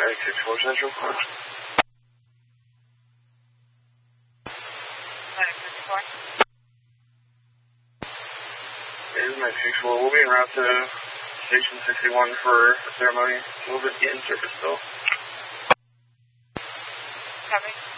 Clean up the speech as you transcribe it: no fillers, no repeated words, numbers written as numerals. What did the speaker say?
Medic 64 Central. Medic 64. This is Medic 64. We'll be en route to Station 61 for a ceremony. We'll just get in service still. Copy.